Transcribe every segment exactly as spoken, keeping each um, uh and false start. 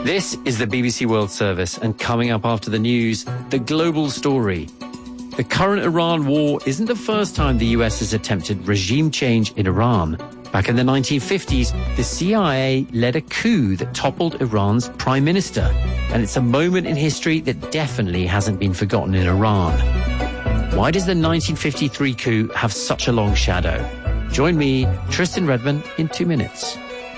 This is the B B C World Service, and coming up after the news, the global story. The current Iran war isn't the first time the U S has attempted regime change in Iran. Back in the nineteen fifties, the C I A led a coup that toppled Iran's prime minister, and it's a moment in history that definitely hasn't been forgotten in Iran. Why does the nineteen fifty-three coup have such a long shadow? Join me, Tristan Redman, in two minutes.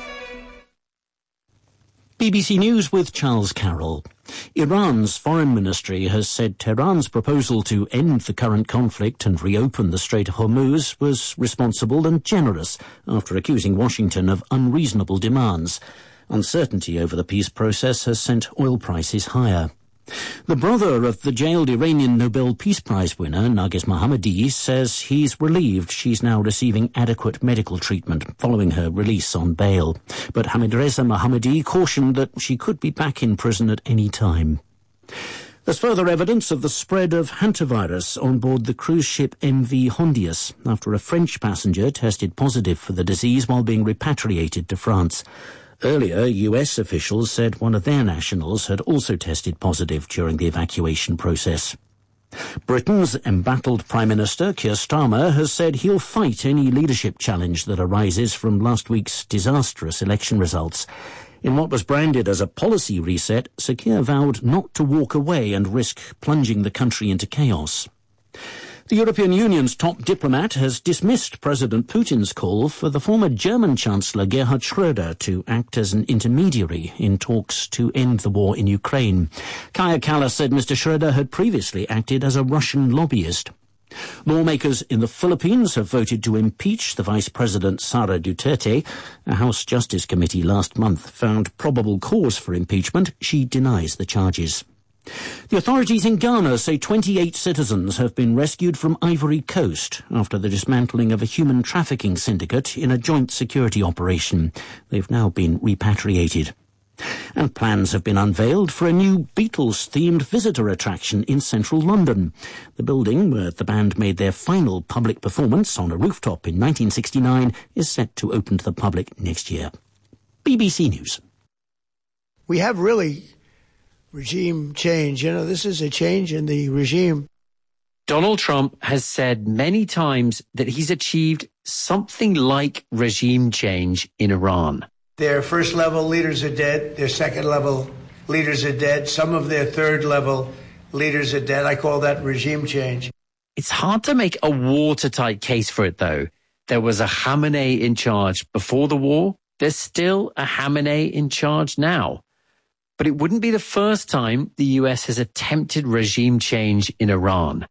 B B C News with Charles Carroll. Iran's foreign ministry has said Tehran's proposal to end the current conflict and reopen the Strait of Hormuz was responsible and generous after accusing Washington of unreasonable demands. Uncertainty over the peace process has sent oil prices higher. The brother of the jailed Iranian Nobel Peace Prize winner, Narges Mohammadi, says he's relieved she's now receiving adequate medical treatment following her release on bail. But Hamidreza Mohammadi cautioned that she could be back in prison at any time. There's further evidence of the spread of hantavirus on board the cruise ship M V Hondius after a French passenger tested positive for the disease while being repatriated to France. Earlier, U S officials said one of their nationals had also tested positive during the evacuation process. Britain's embattled Prime Minister, Keir Starmer, has said he'll fight any leadership challenge that arises from last week's disastrous election results. In what was branded as a policy reset, Sir Keir vowed not to walk away and risk plunging the country into chaos. The European Union's top diplomat has dismissed President Putin's call for the former German Chancellor Gerhard Schröder to act as an intermediary in talks to end the war in Ukraine. Kaja Kallas said Mister Schröder had previously acted as a Russian lobbyist. Lawmakers in the Philippines have voted to impeach the Vice President Sara Duterte. A House Justice Committee last month found probable cause for impeachment. She denies the charges. The authorities in Ghana say twenty-eight citizens have been rescued from Ivory Coast after the dismantling of a human trafficking syndicate in a joint security operation. They've now been repatriated. And plans have been unveiled for a new Beatles-themed visitor attraction in central London. The building, where the band made their final public performance on a rooftop in nineteen sixty-nine, is set to open to the public next year. B B C News. We have really regime change. You know, this is a change in the regime. Donald Trump has said many times that he's achieved something like regime change in Iran. Their first-level leaders are dead. Their second-level leaders are dead. Some of their third-level leaders are dead. I call that regime change. It's hard to make a watertight case for it, though. There was a Khamenei in charge before the war. There's still a Khamenei in charge now. But it wouldn't be the first time the U S has attempted regime change in Iran.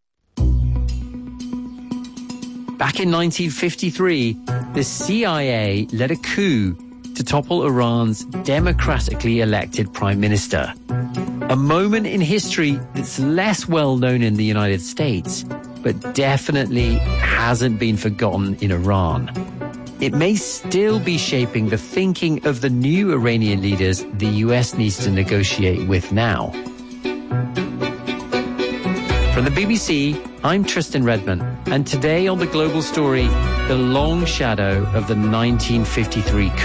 Back in nineteen fifty-three, the C I A led a coup to topple Iran's democratically elected prime minister. A moment in history that's less well known in the United States, but definitely hasn't been forgotten in Iran. It may still be shaping the thinking of the new Iranian leaders the U S needs to negotiate with now. From the B B C, I'm Tristan Redman, and today on The Global Story, the long shadow of the nineteen fifty-three coup.